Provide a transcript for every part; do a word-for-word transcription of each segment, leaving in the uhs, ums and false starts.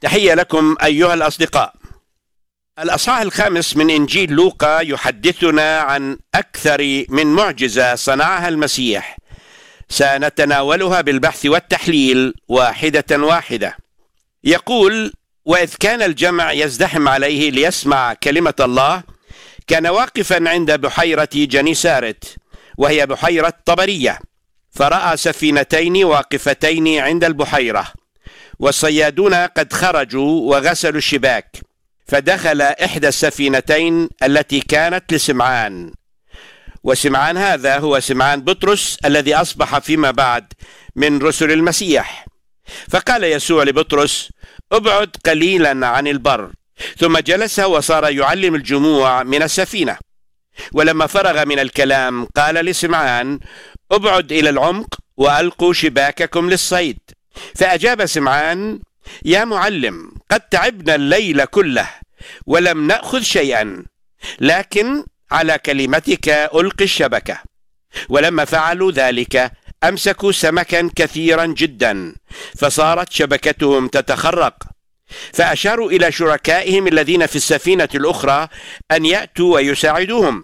تحية لكم أيها الأصدقاء. الأصحاح الخامس من إنجيل لوقا يحدثنا عن أكثر من معجزة صنعها المسيح، سنتناولها بالبحث والتحليل واحدة واحدة. يقول: وإذ كان الجمع يزدحم عليه ليسمع كلمة الله، كان واقفا عند بحيرة جنيسارت، وهي بحيرة طبرية، فرأى سفينتين واقفتين عند البحيرة، والصيادون قد خرجوا وغسلوا الشباك، فدخل إحدى السفينتين التي كانت لسمعان. وسمعان هذا هو سمعان بطرس الذي أصبح فيما بعد من رسل المسيح. فقال يسوع لبطرس: ابعد قليلا عن البر. ثم جلس وصار يعلم الجموع من السفينة. ولما فرغ من الكلام قال لسمعان: ابعد إلى العمق وألقوا شباككم للصيد. فأجاب سمعان: يا معلم، قد تعبنا الليل كله ولم نأخذ شيئا، لكن على كلمتك ألقي الشبكة. ولما فعلوا ذلك أمسكوا سمكا كثيرا جدا، فصارت شبكتهم تتخرق. فأشاروا إلى شركائهم الذين في السفينة الأخرى أن يأتوا ويساعدوهم،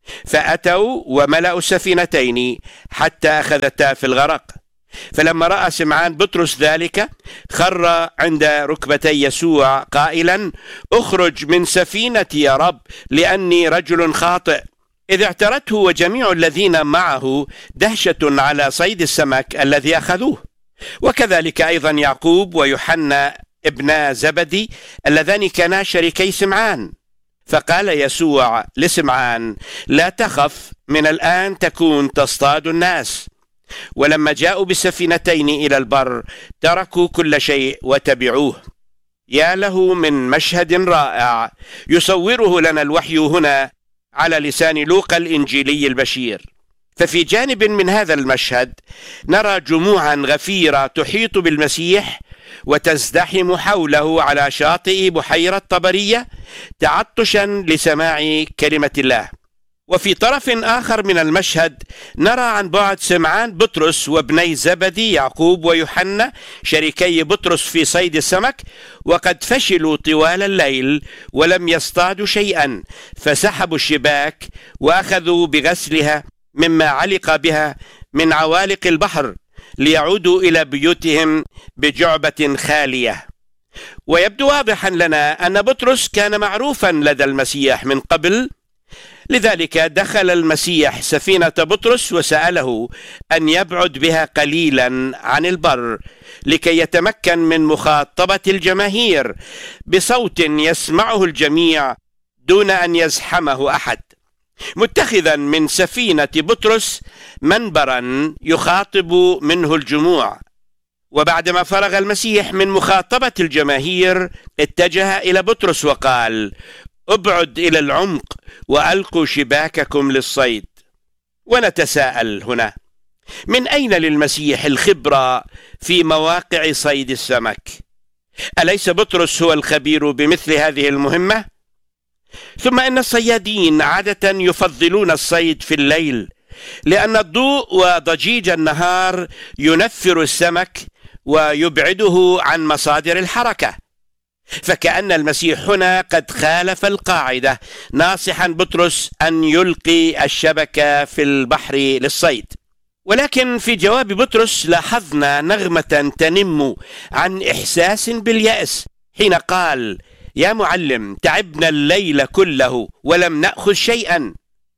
فأتوا وملأوا السفينتين حتى أخذتا في الغرق. فلما رأى سمعان بطرس ذلك خر عند ركبتي يسوع قائلا: اخرج من سفينتي يا رب، لأني رجل خاطئ. إذ اعترته وجميع الذين معه دهشة على صيد السمك الذي أخذوه. وكذلك أيضا يعقوب ويوحنا ابنا زبدي اللذان كانا شريكي سمعان. فقال يسوع لسمعان: لا تخف، من الآن تكون تصطاد الناس. ولما جاءوا بالسفينتين إلى البر تركوا كل شيء وتبعوه. يا له من مشهد رائع يصوره لنا الوحي هنا على لسان لوقا الإنجيلي البشير. ففي جانب من هذا المشهد نرى جموعا غفيرة تحيط بالمسيح وتزدحم حوله على شاطئ بحيرة طبرية تعطشا لسماع كلمة الله. وفي طرف آخر من المشهد نرى عن بعد سمعان بطرس وابني زبدي يعقوب ويوحنا شريكي بطرس في صيد السمك، وقد فشلوا طوال الليل ولم يصطادوا شيئا، فسحبوا الشباك وأخذوا بغسلها مما علق بها من عوالق البحر ليعودوا إلى بيوتهم بجعبة خالية. ويبدو واضحا لنا أن بطرس كان معروفا لدى المسيح من قبل، لذلك دخل المسيح سفينة بطرس وسأله أن يبعد بها قليلا عن البر لكي يتمكن من مخاطبة الجماهير بصوت يسمعه الجميع دون أن يزحمه أحد، متخذا من سفينة بطرس منبرا يخاطب منه الجموع. وبعدما فرغ المسيح من مخاطبة الجماهير اتجه إلى بطرس وقال: ابعد إلى العمق وألقوا شباككم للصيد. ونتساءل هنا: من أين للمسيح الخبرة في مواقع صيد السمك؟ أليس بطرس هو الخبير بمثل هذه المهمة؟ ثم إن الصيادين عادة يفضلون الصيد في الليل، لأن الضوء وضجيج النهار ينفر السمك ويبعده عن مصادر الحركة. فكأن المسيح هنا قد خالف القاعدة، ناصحا بطرس أن يلقي الشبكة في البحر للصيد. ولكن في جواب بطرس لاحظنا نغمة تنم عن إحساس باليأس حين قال: يا معلم، تعبنا الليل كله ولم نأخذ شيئا.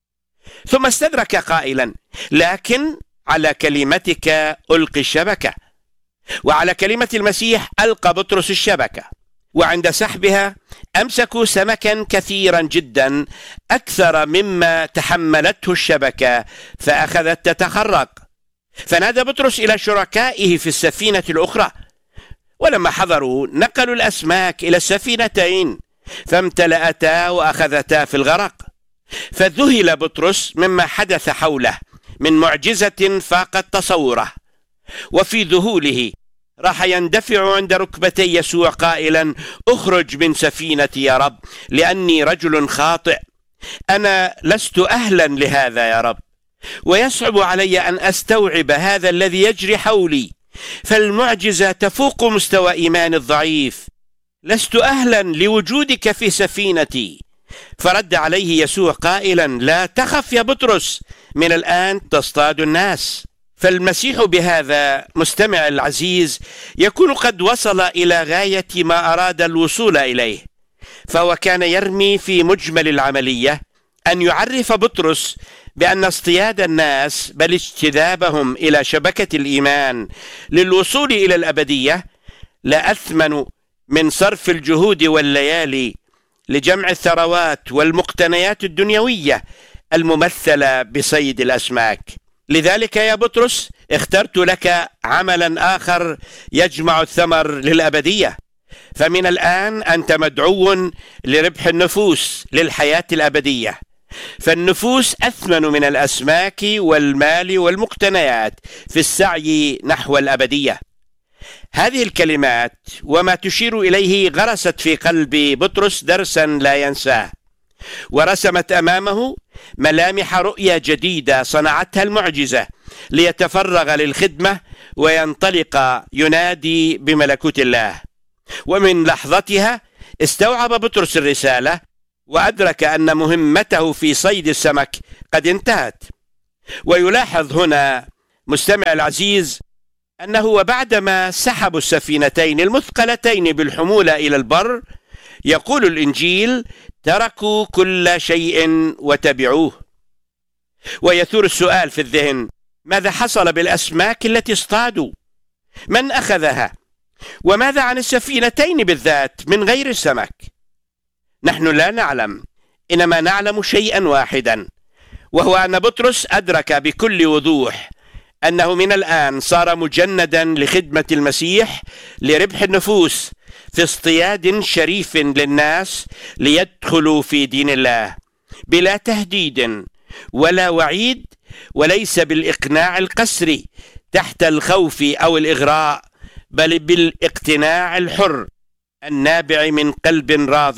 ثم استدرك قائلا: لكن على كلمتك ألقي الشبكة. وعلى كلمة المسيح ألقى بطرس الشبكة، وعند سحبها أمسكوا سمكا كثيرا جدا أكثر مما تحملته الشبكة، فأخذت تتخرق. فنادى بطرس إلى شركائه في السفينة الأخرى، ولما حضروا نقلوا الأسماك إلى السفينتين، فامتلأتا وأخذتا في الغرق. فذهل بطرس مما حدث حوله من معجزة فاقت تصوره، وفي ذهوله راح يندفع عند ركبتي يسوع قائلا: اخرج من سفينتي يا رب، لأني رجل خاطئ، أنا لست أهلا لهذا يا رب، ويصعب علي أن أستوعب هذا الذي يجري حولي، فالمعجزة تفوق مستوى إيمان الضعيف. لست أهلا لوجودك في سفينتي. فرد عليه يسوع قائلا: لا تخف يا بطرس، من الآن تصطاد الناس. فالمسيح بهذا مستمع العزيز يكون قد وصل إلى غاية ما أراد الوصول إليه، فهو كان يرمي في مجمل العملية أن يعرف بطرس بأن اصطياد الناس بل اجتذابهم إلى شبكة الإيمان للوصول إلى الأبدية لا أثمن من صرف الجهود والليالي لجمع الثروات والمقتنيات الدنيوية الممثلة بصيد الأسماك. لذلك يا بطرس اخترت لك عملا آخر يجمع الثمر للأبدية، فمن الآن أنت مدعو لربح النفوس للحياة الأبدية، فالنفوس أثمن من الأسماك والمال والمقتنيات في السعي نحو الأبدية. هذه الكلمات وما تشير إليه غرست في قلب بطرس درسا لا ينساه، ورسمت أمامه ملامح رؤية جديدة صنعتها المعجزة ليتفرغ للخدمة وينطلق ينادي بملكوت الله. ومن لحظتها استوعب بطرس الرسالة وأدرك أن مهمته في صيد السمك قد انتهت. ويلاحظ هنا مستمع العزيز أنه وبعدما سحبوا السفينتين المثقلتين بالحمولة إلى البر، يقول الإنجيل: تركوا كل شيء وتبعوه. ويثور السؤال في الذهن: ماذا حصل بالأسماك التي اصطادوا؟ من أخذها؟ وماذا عن السفينتين بالذات من غير السمك؟ نحن لا نعلم، إنما نعلم شيئا واحدا، وهو أن بطرس أدرك بكل وضوح أنه من الآن صار مجندا لخدمة المسيح لربح النفوس في اصطياد شريف للناس ليدخلوا في دين الله بلا تهديد ولا وعيد، وليس بالإقناع القسري تحت الخوف أو الإغراء، بل بالاقتناع الحر النابع من قلب راض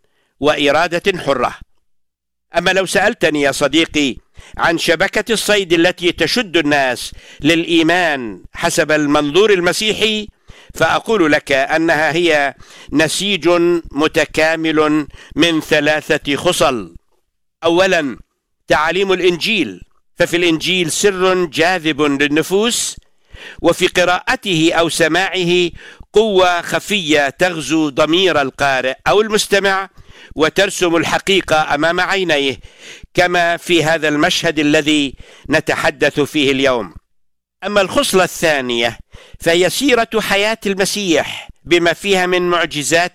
وإرادة حرة. أما لو سألتني يا صديقي عن شبكة الصيد التي تشد الناس للإيمان حسب المنظور المسيحي، فأقول لك أنها هي نسيج متكامل من ثلاثة خصل. أولا، تعاليم الإنجيل، ففي الإنجيل سر جاذب للنفوس، وفي قراءته أو سماعه قوة خفية تغزو ضمير القارئ أو المستمع وترسم الحقيقة أمام عينيه، كما في هذا المشهد الذي نتحدث فيه اليوم. أما الخصلة الثانية فهي سيرة حياة المسيح بما فيها من معجزات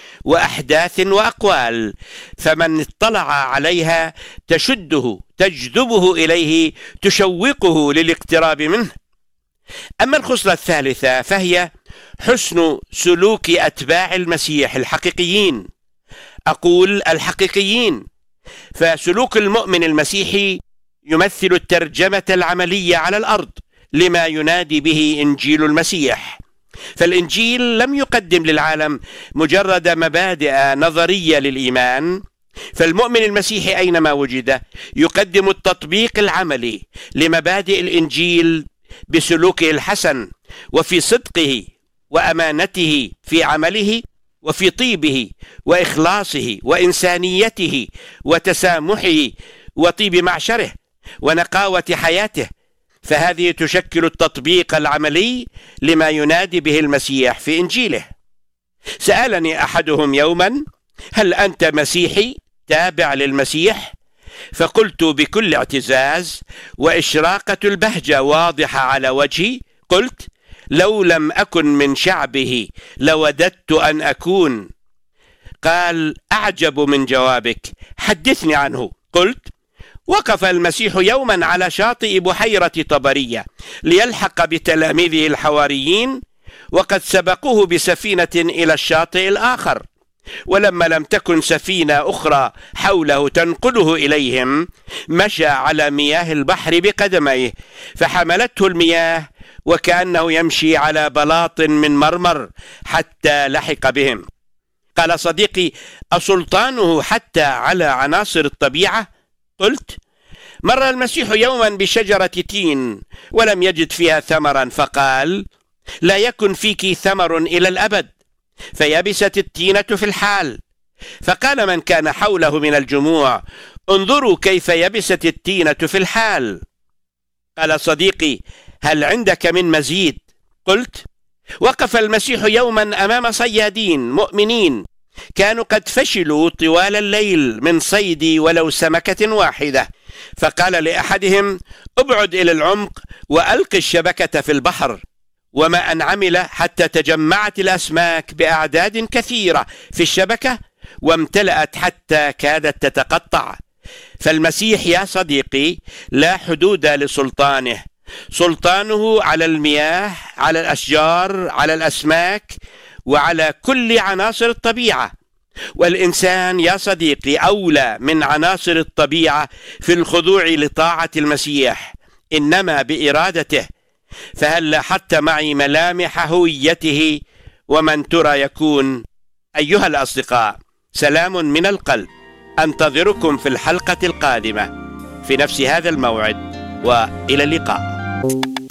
وأحداث وأقوال، فمن اطلع عليها تشده تجذبه إليه تشوقه للاقتراب منه. أما الخصلة الثالثة فهي حسن سلوك أتباع المسيح الحقيقيين، أقول الحقيقيين، فسلوك المؤمن المسيحي يمثل الترجمة العملية على الأرض لما ينادي به إنجيل المسيح. فالإنجيل لم يقدم للعالم مجرد مبادئ نظرية للإيمان، فالمؤمن المسيحي أينما وجد يقدم التطبيق العملي لمبادئ الإنجيل بسلوكه الحسن وفي صدقه وأمانته في عمله وفي طيبه وإخلاصه وإنسانيته وتسامحه وطيب معشره ونقاوة حياته، فهذه تشكل التطبيق العملي لما ينادي به المسيح في إنجيله. سألني أحدهم يوما: هل أنت مسيحي تابع للمسيح؟ فقلت بكل اعتزاز وإشراقة البهجة واضحة على وجهي، قلت: لو لم أكن من شعبه لوددت أن أكون. قال: أعجب من جوابك، حدثني عنه. قلت: وقف المسيح يوما على شاطئ بحيرة طبرية ليلحق بتلاميذه الحواريين، وقد سبقوه بسفينة إلى الشاطئ الآخر، ولما لم تكن سفينة أخرى حوله تنقله إليهم مشى على مياه البحر بقدميه، فحملته المياه وكأنه يمشي على بلاط من مرمر حتى لحق بهم. قال صديقي: أسلطانه حتى على عناصر الطبيعة؟ قلت: مر المسيح يوما بشجرة تين ولم يجد فيها ثمرا، فقال: لا يكن فيك ثمر إلى الأبد. فيبست التينة في الحال. فقال من كان حوله من الجموع: انظروا كيف يبست التينة في الحال. قال صديقي: هل عندك من مزيد؟ قلت: وقف المسيح يوما أمام صيادين مؤمنين كانوا قد فشلوا طوال الليل من صيد ولو سمكة واحدة، فقال لأحدهم: ابعد إلى العمق وألق الشبكة في البحر. وما أن عمل حتى تجمعت الأسماك بأعداد كثيرة في الشبكة وامتلأت حتى كادت تتقطع. فالمسيح يا صديقي لا حدود لسلطانه، سلطانه على المياه، على الأشجار، على الأسماك، وعلى كل عناصر الطبيعة. والإنسان يا صديقي أولى من عناصر الطبيعة في الخضوع لطاعة المسيح، إنما بإرادته. فهل لاحظت معي ملامح هويته ومن ترى يكون؟ أيها الأصدقاء، سلام من القلب، أنتظركم في الحلقة القادمة في نفس هذا الموعد، وإلى اللقاء.